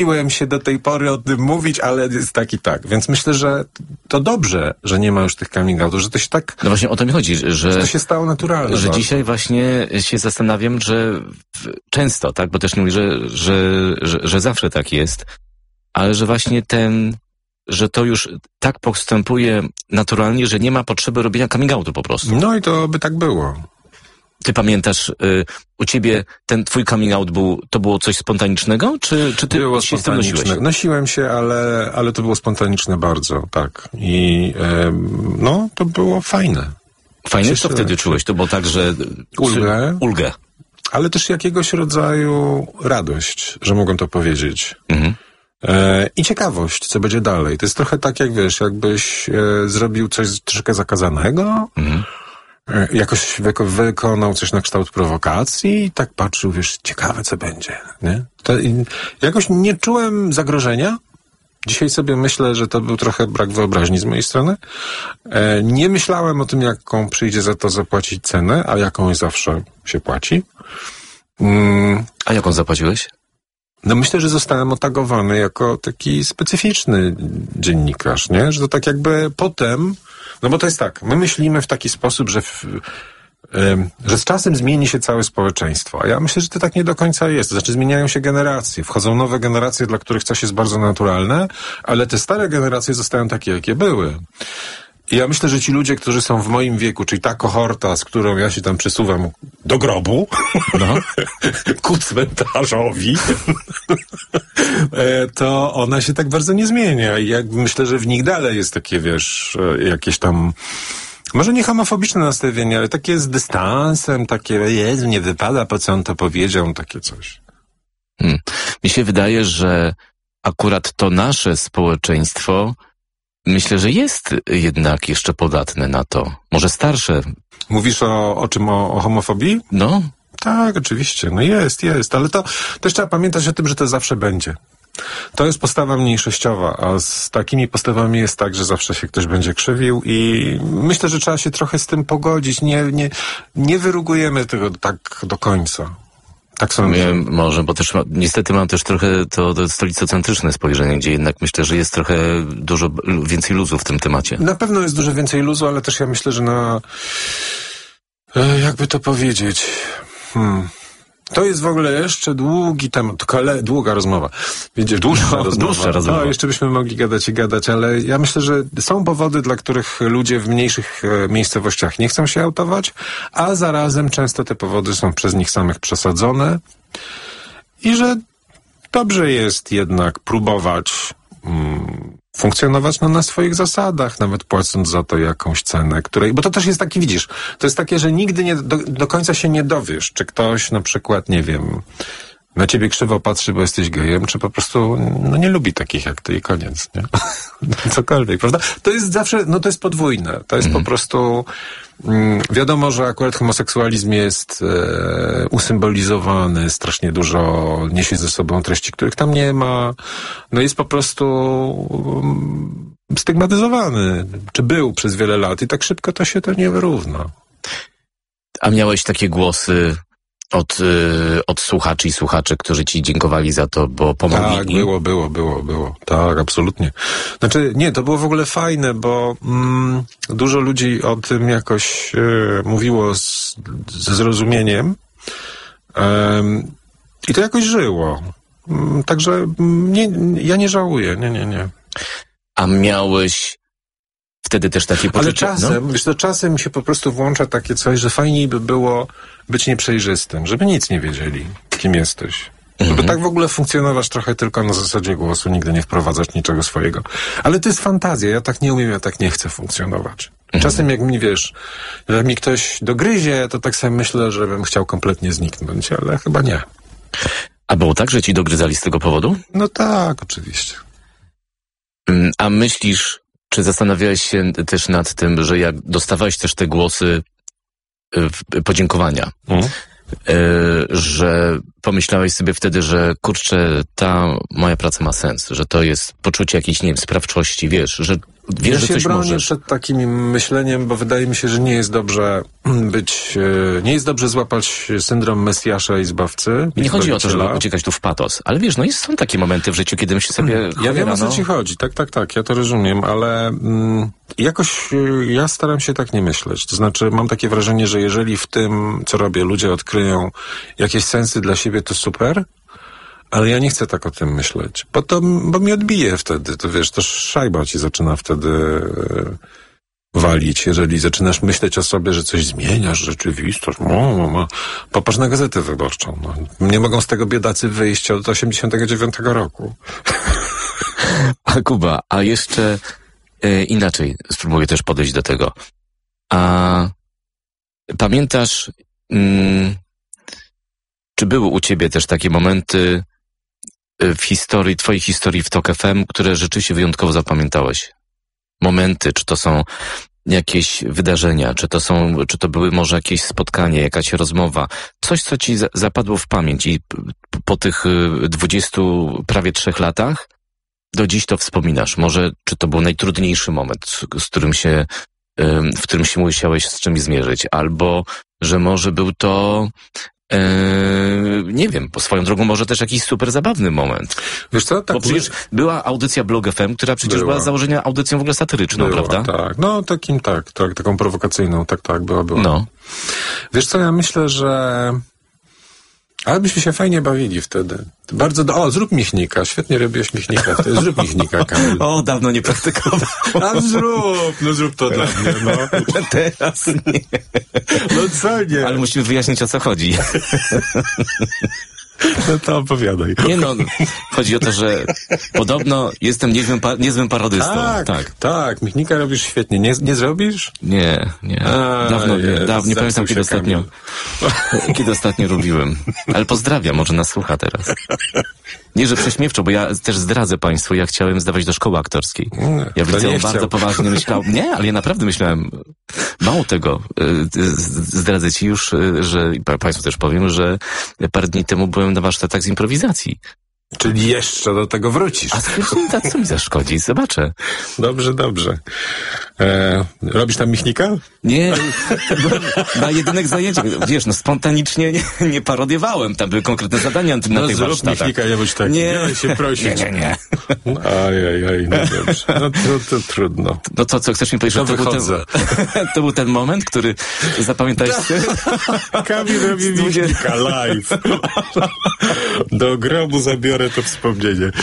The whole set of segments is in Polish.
Miałem się do tej pory o tym mówić, ale jest tak i tak. Więc myślę, że to dobrze, że nie ma już tych coming outów, że to się tak... No właśnie o to mi chodzi, że to się stało naturalne. Że dzisiaj właśnie się zastanawiam, że często, tak, bo też nie mówię, że zawsze tak jest, ale że właśnie że to już tak postępuje naturalnie, że nie ma potrzeby robienia coming outu po prostu. No i to by tak było. Ty pamiętasz, u ciebie ten twój coming out to było coś spontanicznego, czy ty było się z tym nosiłeś? Nosiłem się, ale to było spontaniczne bardzo, tak. I to było fajne. Fajne, co wtedy czułeś? To było tak, że... Ulgę. Ale też jakiegoś rodzaju radość, że mogłem to powiedzieć. Mhm. I ciekawość, co będzie dalej. To jest trochę tak, jak wiesz, jakbyś zrobił coś troszkę zakazanego, jakoś wykonał coś na kształt prowokacji i tak patrzył, wiesz, ciekawe co będzie, nie? Jakoś nie czułem zagrożenia. Dzisiaj sobie myślę, że to był trochę brak wyobraźni z mojej strony. Nie myślałem o tym, jaką przyjdzie za to zapłacić cenę, a jakąś zawsze się płaci. A jaką zapłaciłeś? No myślę, że zostałem otagowany jako taki specyficzny dziennikarz, nie? Że to tak jakby potem... No bo to jest tak, my myślimy w taki sposób, że z czasem zmieni się całe społeczeństwo. A ja myślę, że to tak nie do końca jest. To znaczy zmieniają się generacje. Wchodzą nowe generacje, dla których coś jest bardzo naturalne, ale te stare generacje zostają takie, jakie były. I ja myślę, że ci ludzie, którzy są w moim wieku, czyli ta kohorta, z którą ja się tam przesuwam do grobu, ku cmentarzowi, to ona się tak bardzo nie zmienia. I myślę, że w nich dalej jest takie, wiesz, jakieś tam, może nie homofobiczne nastawienie, ale takie z dystansem, takie, Jezu, nie wypada, po co on to powiedział, takie coś. Mi się wydaje, że akurat to nasze społeczeństwo, myślę, że jest jednak jeszcze podatne na to. Może starsze. Mówisz o czym? O homofobii? No. Tak, oczywiście. No jest. Ale to też trzeba pamiętać o tym, że to zawsze będzie. To jest postawa mniejszościowa, a z takimi postawami jest tak, że zawsze się ktoś będzie krzywił i myślę, że trzeba się trochę z tym pogodzić. Nie wyrugujemy tego tak do końca. Tak sądzę. Może, bo też niestety mam też trochę to stolicocentryczne spojrzenie, gdzie jednak myślę, że jest trochę dużo więcej luzu w tym temacie. Na pewno jest dużo więcej luzu, ale też ja myślę, że jakby to powiedzieć... To jest w ogóle jeszcze długi temat, długa rozmowa. Wiecie, dłuższa rozmowa. No, jeszcze byśmy mogli gadać i gadać, ale ja myślę, że są powody, dla których ludzie w mniejszych miejscowościach nie chcą się autować, a zarazem często te powody są przez nich samych przesadzone i że dobrze jest jednak próbować funkcjonować na swoich zasadach, nawet płacąc za to jakąś cenę, bo to też jest taki, widzisz, to jest takie, że nigdy do końca się nie dowiesz, czy ktoś na przykład, nie wiem, na ciebie krzywo patrzy, bo jesteś gejem, czy po prostu nie lubi takich jak ty i koniec, nie? Cokolwiek, prawda? To jest zawsze, to jest podwójne. To jest po prostu... Wiadomo, że akurat homoseksualizm jest usymbolizowany, strasznie dużo niesie ze sobą treści, których tam nie ma. No jest po prostu stygmatyzowany, czy był przez wiele lat i tak szybko to się nie wyrówna. A miałeś takie głosy od słuchaczy i słuchaczy, którzy ci dziękowali za to, bo pomogli im? Tak, było. Tak, absolutnie. Znaczy, nie, to było w ogóle fajne, bo dużo ludzi o tym jakoś mówiło ze zrozumieniem i to jakoś żyło. Także ja nie żałuję, nie. A miałeś wtedy też takie poczucie? Ale czasem, wiesz, to czasem się po prostu włącza takie coś, że fajniej by było być nieprzejrzystym, żeby nic nie wiedzieli, kim jesteś. Żeby tak w ogóle funkcjonować trochę tylko na zasadzie głosu, nigdy nie wprowadzać niczego swojego. Ale to jest fantazja, ja tak nie umiem, ja tak nie chcę funkcjonować. Czasem jak mi ktoś dogryzie, to tak sobie myślę, że bym chciał kompletnie zniknąć, ale chyba nie. A było tak, że ci dogryzali z tego powodu? No tak, oczywiście. A myślisz, czy zastanawiałeś się też nad tym, że jak dostawałeś też te głosy podziękowania, że pomyślałeś sobie wtedy, że kurczę, ta moja praca ma sens, że to jest poczucie jakiejś, nie wiem, sprawczości, wiesz, że wiesz, ja że się coś bronię możesz. przed takim myśleniem, bo wydaje mi się, że nie jest dobrze nie jest dobrze złapać syndrom Mesjasza i Zbawcy. Nie chodzi o to, żeby uciekać tu w patos, ale wiesz, są takie momenty w życiu, kiedy myślę sobie... Ja wiem, o co ci chodzi, tak, ja to rozumiem, ale jakoś ja staram się tak nie myśleć. To znaczy, mam takie wrażenie, że jeżeli w tym, co robię, ludzie odkryją jakieś sensy dla siebie, to super. Ale ja nie chcę tak o tym myśleć, bo mi odbije wtedy, to wiesz, to szajba ci zaczyna wtedy walić, jeżeli zaczynasz myśleć o sobie, że coś zmieniasz, rzeczywistość, popatrz na Gazetę Wyborczą, nie mogą z tego biedacy wyjść od 89 roku. A Kuba, a jeszcze inaczej spróbuję też podejść do tego. A pamiętasz, czy były u ciebie też takie momenty w historii, twojej historii w TOK FM, które rzeczywiście wyjątkowo zapamiętałeś? Momenty, czy to są jakieś wydarzenia, czy to były może jakieś spotkanie, jakaś rozmowa, coś, co ci zapadło w pamięć i po tych 20 prawie 3 latach do dziś to wspominasz. Może, czy to był najtrudniejszy moment, w którym się musiałeś z czymś zmierzyć, albo, że może był to nie wiem, po swoją drogą może też jakiś super zabawny moment. Wiesz co? Tak, bo przecież była audycja Blog FM, która przecież była z założenia audycją w ogóle satyryczną, prawda? Tak, no taką prowokacyjną, tak, była. No. Wiesz co, ja myślę, że ale byśmy się fajnie bawili wtedy. Bardzo zrób Michnika, świetnie robiłeś Michnika wtedy, zrób Michnika, Kamil. O, dawno nie praktykowałem. A zrób to dla mnie, no. Teraz nie. No co nie? Ale musimy wyjaśnić, o co chodzi. No to opowiadaj. Nie no, chodzi o to, że podobno jestem niezłym parodystą. Tak, Michnika robisz świetnie. Nie zrobisz? Nie. Dawno nie pamiętam, kiedy ostatnio robiłem. Ale pozdrawiam, może nas słucha teraz. Nie, że prześmiewczo, bo ja też zdradzę państwu, ja chciałem zdawać do szkoły aktorskiej. Ja w liceum bardzo poważnie myślałem. Nie, ale ja naprawdę myślałem, mało tego, zdradzę ci już, że państwu też powiem, że parę dni temu byłem na warsztatach z improwizacji. Czyli jeszcze do tego wrócisz. A co mi zaszkodzi? Zobaczę. Dobrze. Robisz tam Michnika? Nie, na jedynych zajęciach. Wiesz, spontanicznie nie parodiowałem. Tam były konkretne zadania na tych warsztatach. Michnika, nie bądź taki. Nie się prosić. Nie. Ajajaj, no dobrze. No to trudno. No to co, chcesz mi powiedzieć, że to był ten moment, który zapamiętałeś sobie? Kamil robi Michnika live. Do grobu zabiorę to wspomnienie.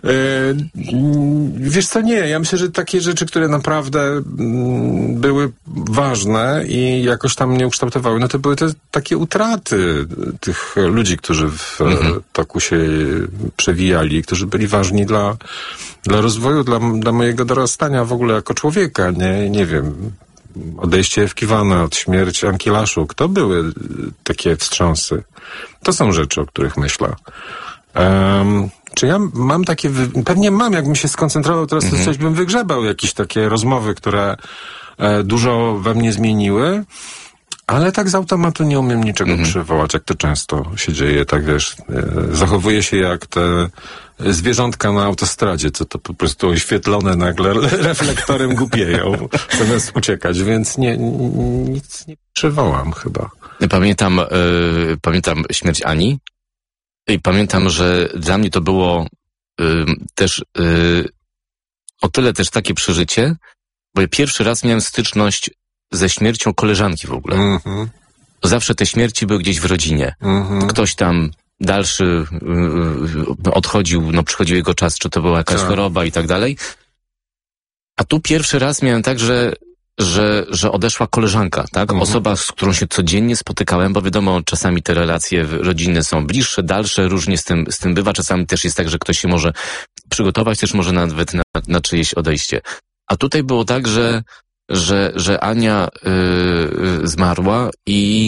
Wiesz co, nie. Ja myślę, że takie rzeczy, które naprawdę były ważne i jakoś tam mnie ukształtowały, no to były te takie utraty tych ludzi, którzy w toku się przewijali, którzy byli ważni dla rozwoju, dla mojego dorastania w ogóle jako człowieka, nie wiem. Odejście Ewkiwana, śmierć Anki Laszuk, to były takie wstrząsy. To są rzeczy, o których myślę. Czy ja mam takie... Pewnie mam, jakbym się skoncentrował teraz, to coś bym wygrzebał, jakieś takie rozmowy, które dużo we mnie zmieniły, ale tak z automatu nie umiem niczego przywołać, jak to często się dzieje, tak wiesz, zachowuję się jak te zwierzątka na autostradzie, co to po prostu oświetlone nagle reflektorem głupieją, zamiast uciekać, więc nic nie przywołam chyba. Pamiętam śmierć Ani i pamiętam, że dla mnie to było też o tyle też takie przeżycie, bo ja pierwszy raz miałem styczność ze śmiercią koleżanki w ogóle. Zawsze te śmierci były gdzieś w rodzinie. Ktoś tam dalszy odchodził, przychodził jego czas, czy to była jakaś choroba i tak dalej. A tu pierwszy raz miałem tak, że odeszła koleżanka, tak? Osoba, z którą się codziennie spotykałem, bo wiadomo, czasami te relacje rodzinne są bliższe, dalsze, różnie z tym bywa. Czasami też jest tak, że ktoś się może przygotować, też może nawet na czyjeś odejście. A tutaj było tak, że Ania zmarła i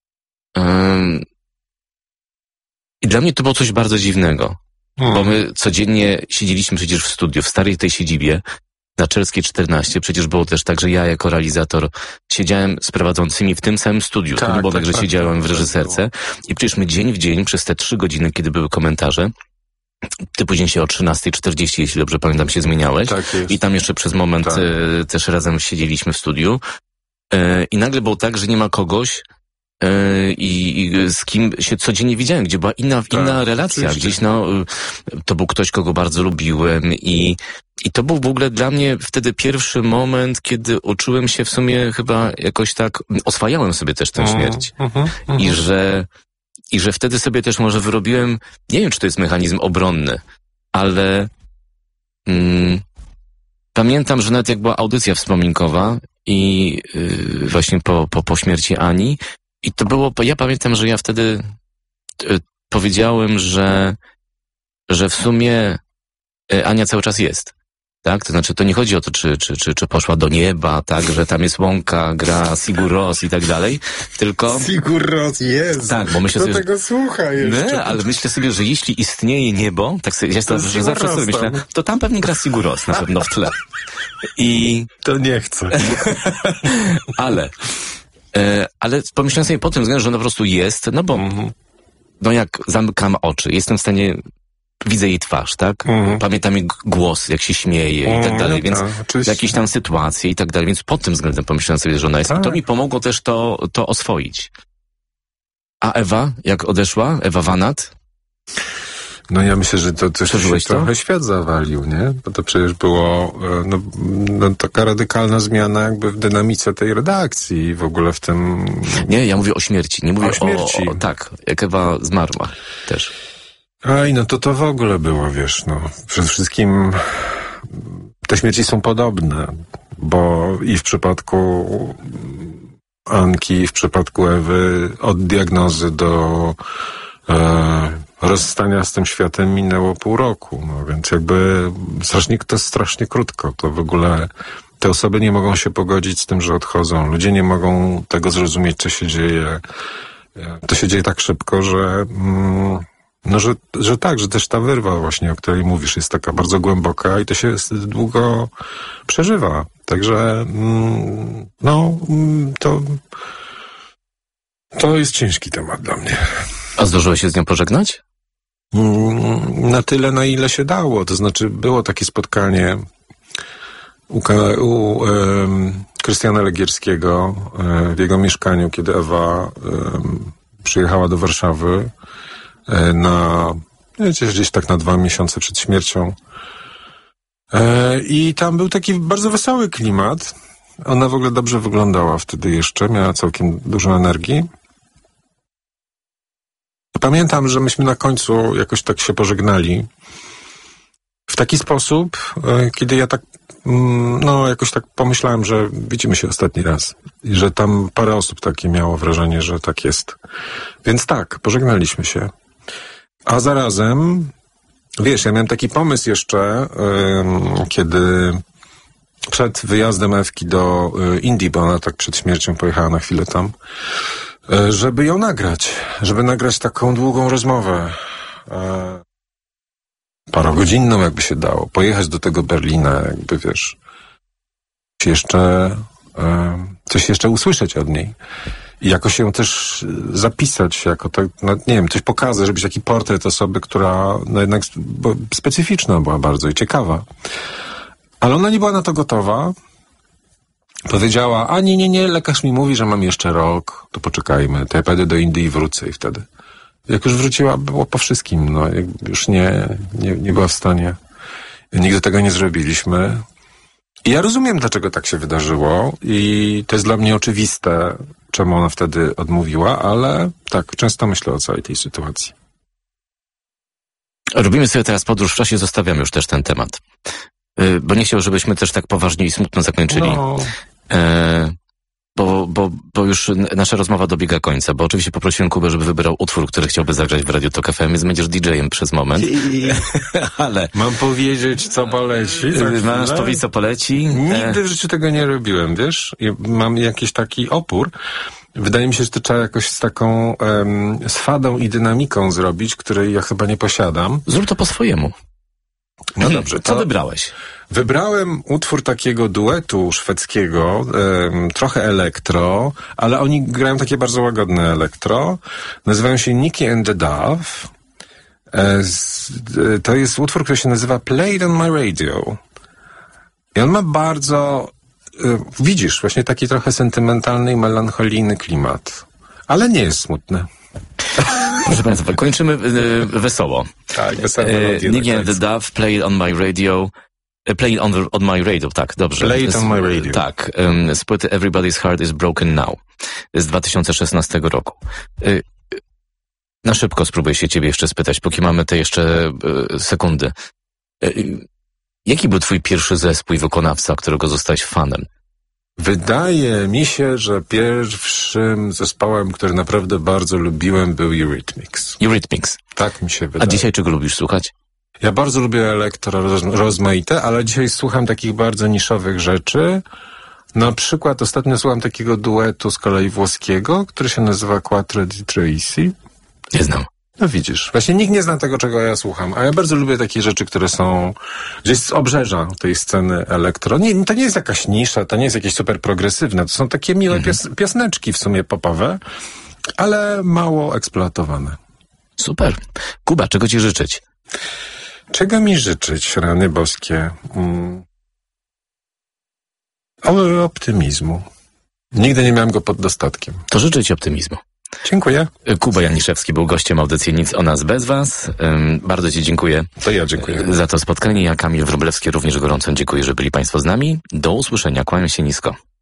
dla mnie to było coś bardzo dziwnego, bo my codziennie siedzieliśmy przecież w studiu, w starej tej siedzibie, na Czelskiej 14, przecież było też tak, że ja jako realizator siedziałem z prowadzącymi w tym samym studiu, to było tak, że siedziałem w reżyserce i przecież my dzień w dzień przez te 3 godziny, kiedy były komentarze, Ty później się o 13:40, jeśli dobrze pamiętam, się zmieniałeś. Tak jest. I tam jeszcze przez moment też razem siedzieliśmy w studiu. I nagle było tak, że nie ma kogoś, i z kim się codziennie widziałem, gdzie była inna relacja. Oczywiście. Gdzieś to był ktoś, kogo bardzo lubiłem i to był w ogóle dla mnie wtedy pierwszy moment, kiedy uczyłem się w sumie chyba jakoś tak, oswajałem sobie też tę śmierć. I że wtedy sobie też może wyrobiłem, nie wiem, czy to jest mechanizm obronny, ale pamiętam, że nawet jak była audycja wspominkowa i właśnie po śmierci Ani, i to było, ja pamiętam, że ja wtedy powiedziałem, że w sumie Ania cały czas jest. Tak? To znaczy, to nie chodzi o to, czy poszła do nieba, tak, że tam jest łąka, gra Sigur Rós i tak dalej, tylko... Sigur Rós jest! Tak, bo myślę sobie... Do tego słucha jeszcze. Nie, ale myślę sobie, że jeśli istnieje niebo, tak sobie, że zawsze sobie myślę, to tam pewnie gra Sigur Rós na pewno w tle. I... To nie chcę. Ale pomyślałem sobie po tym względzie, że ona po prostu jest, no bo no jak zamykam oczy, jestem w stanie... Widzę jej twarz, tak? Pamiętam jej głos, jak się śmieje i tak dalej, więc jakieś tam sytuacje i tak dalej, więc pod tym względem pomyślałem sobie, że ona jest. I to mi pomogło też to oswoić. A Ewa, jak odeszła? Ewa Wanat? No ja myślę, że to też trochę świat zawalił, nie? Bo to przecież było taka radykalna zmiana jakby w dynamice tej redakcji i w ogóle w tym... Nie, ja mówię o śmierci, nie mówię o śmierci. Tak, jak Ewa zmarła też. Aj, no to w ogóle było, wiesz, przede wszystkim te śmierci są podobne, bo i w przypadku Anki, i w przypadku Ewy od diagnozy do rozstania z tym światem minęło pół roku, więc jakby to jest strasznie krótko, to w ogóle te osoby nie mogą się pogodzić z tym, że odchodzą, ludzie nie mogą tego zrozumieć, co się dzieje, to się dzieje tak szybko, że że tak, że też ta wyrwa właśnie, o której mówisz, jest taka bardzo głęboka i to się długo przeżywa. Także to jest ciężki temat dla mnie. A zdążyłeś się z nią pożegnać? Na tyle, na ile się dało. To znaczy było takie spotkanie u Krystiana Legierskiego w jego mieszkaniu, kiedy Ewa przyjechała do Warszawy gdzieś tak na 2 miesiące przed śmiercią. I tam był taki bardzo wesoły klimat. Ona w ogóle dobrze wyglądała wtedy jeszcze, miała całkiem dużo energii. Pamiętam, że myśmy na końcu jakoś tak się pożegnali. W taki sposób, kiedy ja tak jakoś tak pomyślałem, że widzimy się ostatni raz. I że tam parę osób takie miało wrażenie, że tak jest. Więc tak, pożegnaliśmy się. A zarazem, wiesz, ja miałem taki pomysł jeszcze, kiedy przed wyjazdem Ewki do Indii, bo ona tak przed śmiercią pojechała na chwilę tam, żeby ją nagrać, żeby nagrać taką długą rozmowę, parogodzinną jakby się dało, pojechać do tego Berlina, jakby wiesz, coś jeszcze usłyszeć od niej. I jakoś ją też zapisać, jako tak, nie wiem, coś pokazać, żebyś taki portret osoby, która jednak specyficzna była bardzo i ciekawa. Ale ona nie była na to gotowa. Powiedziała, a nie, lekarz mi mówi, że mam jeszcze rok, to poczekajmy, to ja pojadę do Indii i wrócę i wtedy. Jak już wróciła, było po wszystkim, już nie była w stanie. Nigdy tego nie zrobiliśmy. I ja rozumiem, dlaczego tak się wydarzyło i to jest dla mnie oczywiste, czemu ona wtedy odmówiła, ale tak, często myślę o całej tej sytuacji. Robimy sobie teraz podróż w czasie, zostawiamy już też ten temat. Bo nie chciał, żebyśmy też tak poważnie i smutno zakończyli. Bo już nasza rozmowa dobiega końca, bo oczywiście poprosiłem Kubę, żeby wybrał utwór, który chciałby zagrać w Radiu Tok FM, więc będziesz DJ-em przez moment. Ale... Mam powiedzieć, co poleci? Masz powiedzieć, co poleci? Nigdy w życiu tego nie robiłem, wiesz? Mam jakiś taki opór. Wydaje mi się, że to trzeba jakoś z taką swadą i dynamiką zrobić, której ja chyba nie posiadam. Zrób to po swojemu. No dobrze. Co wybrałeś? Wybrałem utwór takiego duetu szwedzkiego, trochę elektro, ale oni grają takie bardzo łagodne elektro. Nazywają się Nicky and the Dove. To jest utwór, który się nazywa Played on My Radio. I on ma bardzo, widzisz, właśnie taki trochę sentymentalny i melancholijny klimat. Ale nie jest smutny. Proszę Państwa, kończymy wesoło. Tak, wesoło. Niggie and the Dove, Play on My Radio. Play on My Radio, tak, dobrze. Play on My Radio. Tak, z płyty Everybody's Heart is Broken Now z 2016 roku. Na szybko spróbuję się ciebie jeszcze spytać, póki mamy te jeszcze sekundy. Jaki był twój pierwszy zespół i wykonawca, którego zostałeś fanem? Wydaje mi się, że pierwszym zespołem, który naprawdę bardzo lubiłem, był Eurythmics. Eurythmics. Tak mi się wydaje. A dzisiaj czego lubisz słuchać? Ja bardzo lubię elektro rozmaite, ale dzisiaj słucham takich bardzo niszowych rzeczy. Na przykład ostatnio słucham takiego duetu z kolei włoskiego, który się nazywa Quattro di Troisi. Nie znam. No widzisz, właśnie nikt nie zna tego, czego ja słucham, a ja bardzo lubię takie rzeczy, które są gdzieś z obrzeża tej sceny elektro. To nie jest jakaś nisza, to nie jest jakieś super progresywne, to są takie miłe piosneczki w sumie popowe, ale mało eksploatowane. Super. Kuba, czego ci życzyć? Czego mi życzyć, rany boskie? Optymizmu. Nigdy nie miałem go pod dostatkiem. To życzę ci optymizmu. Dziękuję. Kuba Janiszewski był gościem audycji Nic o nas bez was. Bardzo ci dziękuję. To ja dziękuję. Za to spotkanie. Ja, Kamil Wróblewski, również gorąco dziękuję, że byli państwo z nami. Do usłyszenia. Kłaniam się nisko.